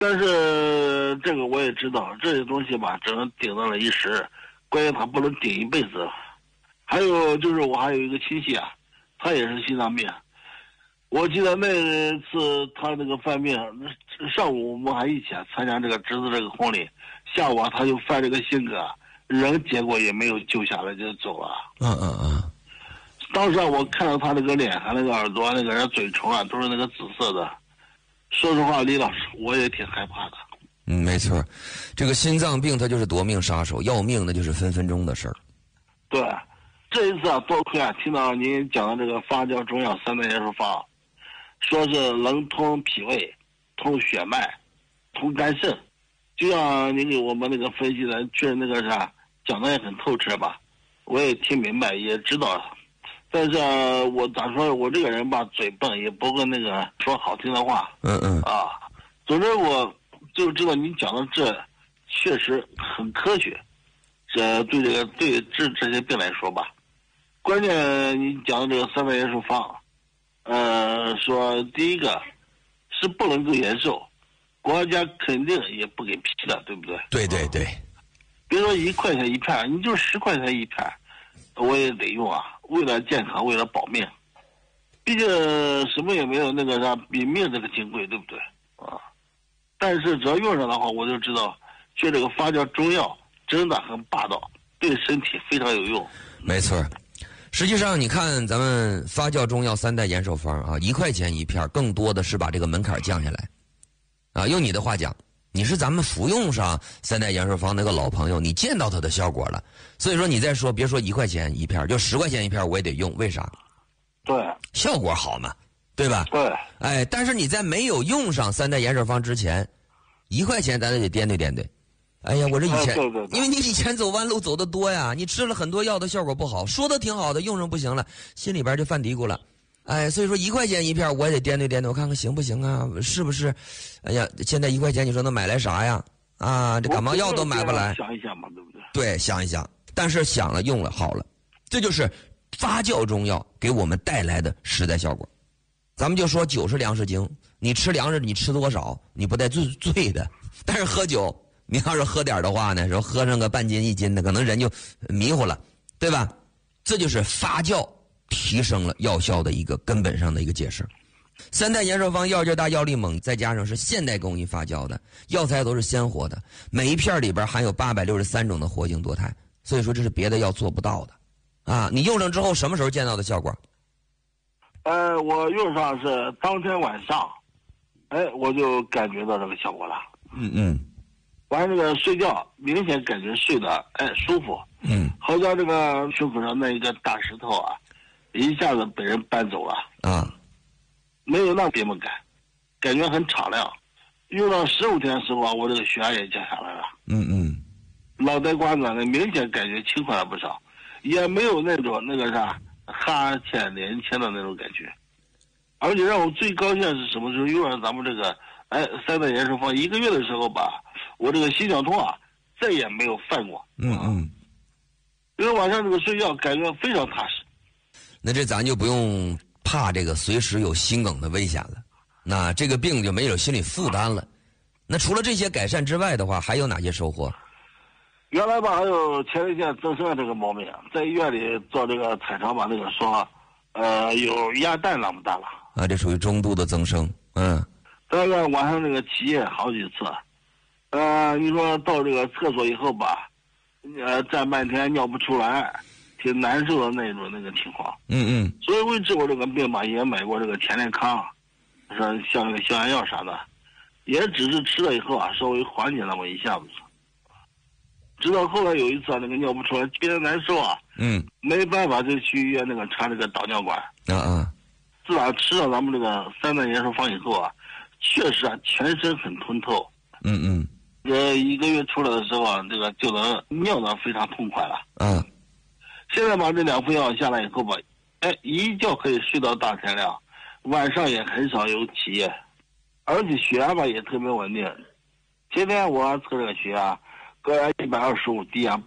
但是这个我也知道，这些东西吧，只能顶到了一时，关键它不能顶一辈子。还有就是我还有一个亲戚啊，他也是心脏病。我记得那次他那个犯病，上午我们还一起参加这个侄子这个婚礼，下午他就犯这个性格，人结果也没有救下来就走了。当时我看到他那个脸和那个耳朵、那个嘴唇啊，都是那个紫色的。说实话，李老师，我也挺害怕的。 没错，这个心脏病它就是夺命杀手，要命那就是分分钟的事儿。 对，这一次啊，多亏啊听到您讲的这个发酵中药3代元素方，说是能通脾胃、通血脉、通肝肾，就像您给我们那个分析的，确实那个啥讲的也很透彻吧，我也听明白，也知道了。但是我咋说，我这个人吧，嘴笨，也不会那个说好听的话。总之我就知道您讲的这确实很科学，这对这些病来说吧，关键你讲的这个3代元素方，说第一个是不能够延寿，国家肯定也不给批的，对不对？ 对对对， 别说1块钱一片，你就10块钱一片，我也得用啊，为了健康，为了保命，毕竟什么也没有那个啥比命这个金贵，对不对啊？但是只要用上的话，我就知道，这个发酵中药真的很霸道，对身体非常有用。 没错，实际上你看咱们发酵中药3代延寿方啊，1块钱一片，更多的是把这个门槛降下来。啊，用你的话讲，你是咱们服用上3代延寿方那个老朋友，你见到它的效果了，所以说你再说，别说1块钱一片，就10块钱一片我也得用，为啥？ 对， 效果好嘛，对吧？ 对， 哎，但是你在没有用上3代延寿方之前，1块钱咱得颠对颠对。哎呀，我这以前， 对， 因为你以前走弯路走得多呀，你吃了很多药的效果不好，说的挺好的，用上不行了，心里边就犯嘀咕了。哎，所以说1块钱一片我也得颠对颠对，我看看行不行啊？是不是？哎呀，现在1块钱你说能买来啥呀？啊，这感冒药都买不来。 想一想嘛，对不对？ 对，想一想，但是想了用了好了，这就是发酵中药给我们带来的实在效果。咱们就说酒是粮食精，你吃粮食你吃多少你不带醉的，但是喝酒你要是喝点的话呢，说喝上个半斤1斤的，可能人就迷糊了，对吧？这就是发酵提升了药效的一个根本上的一个解释。3代延寿方药劲大药力猛，再加上是现代工艺发酵的，药材都是鲜活的，每一片里边含有863种的活性多肽，所以说这是别的药做不到的啊！你用上之后什么时候见到的效果？ 我用上是当天晚上，我就感觉到这个效果了。完了这个睡觉明显感觉睡得舒服。好像这个胸口上那一个大石头啊，一下子被人搬走了啊， 没有那别么感觉很敞亮。用到15天的时候啊，我这个血压也降下来了。脑袋瓜子呢明显感觉轻快了不少，也没有那种那个啥哈欠连天的那种感觉。而且让我最高兴的是什么时候用上咱们这个3代延寿方1个月的时候吧，我这个心绞痛啊再也没有犯过。因为晚上这个睡觉感觉非常踏实。 那这咱就不用怕这个随时有心梗的危险了，那这个病就没有心理负担了。那除了这些改善之外的话，还有哪些收获？ 原来吧还有前列腺增生的这个毛病，在医院里做这个彩超吧，那个说有鸭蛋那么大了啊，这属于中度的增生。 大概晚上这个起夜好几次，你说到这个厕所以后吧，站半天尿不出来，挺难受的那个情况。所以为治我这个病吧，也买过这个田连康，说像那个消炎药啥的，也只是吃了以后啊，稍微缓解那么一下子。直到后来有一次那个尿不出来，憋得难受啊，没办法就去医院那个插这个导尿管。自打吃了咱们这个3代延寿方以后啊，确实啊全身很通透。1个月出来的时候啊，这个就能尿得非常痛快了。现在把这2副药下来以后吧，一觉可以睡到大天亮，晚上也很少有起夜，而且血压吧也特别稳定。今天我测这个血压，高压125，低压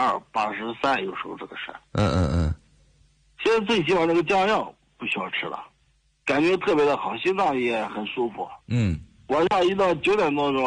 82、83，有时候这个事。现在最起码这个降药不需要吃了，感觉特别的好，心脏也很舒服。 晚上一到9点多的时候。